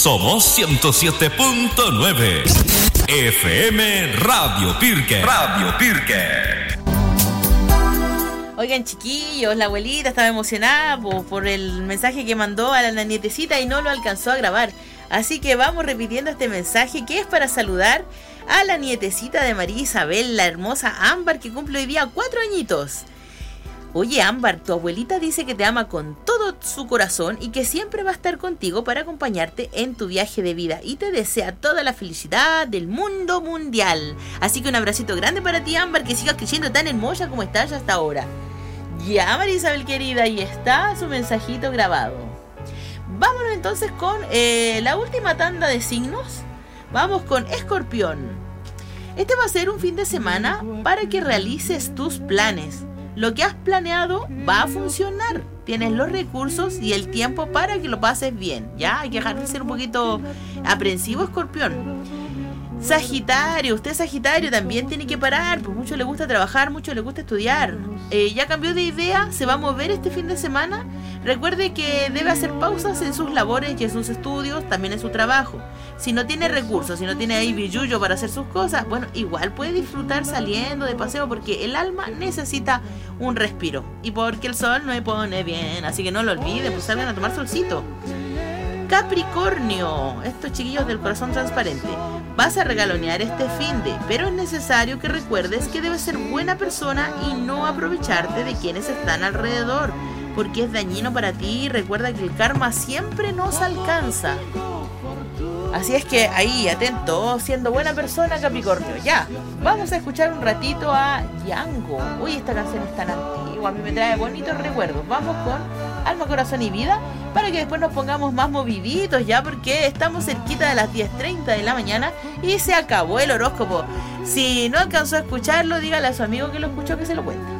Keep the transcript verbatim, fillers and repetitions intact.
Somos ciento siete punto nueve. F M Radio Pirque. Radio Pirque. Oigan, chiquillos, la abuelita estaba emocionada por, por el mensaje que mandó a la nietecita y no lo alcanzó a grabar. Así que vamos repitiendo este mensaje que es para saludar a la nietecita de María Isabel, la hermosa Ámbar, que cumple hoy día cuatro añitos. Oye, Ámbar, tu abuelita dice que te ama con todo su corazón y que siempre va a estar contigo para acompañarte en tu viaje de vida y te desea toda la felicidad del mundo mundial. Así que un abracito grande para ti, Ámbar, que sigas creciendo tan hermosa como estás hasta ahora. Ya, María Isabel querida, ahí está su mensajito grabado. Vámonos entonces con eh, la última tanda de signos. Vamos con Escorpión. Este va a ser un fin de semana para que realices tus planes. Lo que has planeado va a funcionar. Tienes los recursos y el tiempo para que lo pases bien. Ya, hay que dejar de ser un poquito aprensivo, Escorpión. Sagitario, usted Sagitario también tiene que parar, pues mucho le gusta trabajar, mucho le gusta estudiar. Eh, ya cambió de idea, se va a mover este fin de semana. Recuerde que debe hacer pausas en sus labores y en sus estudios, también en su trabajo. Si no tiene recursos, si no tiene ahí billullo para hacer sus cosas, bueno, igual puede disfrutar saliendo de paseo porque el alma necesita un respiro. Y porque el sol no me pone bien, así que no lo olviden, pues salgan a tomar solcito. Capricornio, estos chiquillos del corazón transparente, vas a regalonear este finde, pero es necesario que recuerdes que debes ser buena persona y no aprovecharte de quienes están alrededor, porque es dañino para ti. Recuerda que el karma siempre nos alcanza. Así es que ahí, atento, siendo buena persona, Capricornio. Ya, vamos a escuchar un ratito a Django. Uy, esta canción es tan antigua, a mí me trae bonitos recuerdos. Vamos con Alma, Corazón y Vida, para que después nos pongamos más moviditos ya, porque estamos cerquita de las diez treinta de la mañana y se acabó el horóscopo. Si no alcanzó a escucharlo, dígale a su amigo que lo escuchó, que se lo cuente.